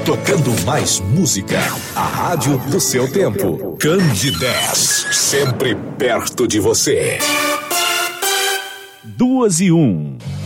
tocando mais música. A rádio do seu tempo. Candidez, sempre perto de você. 2:01.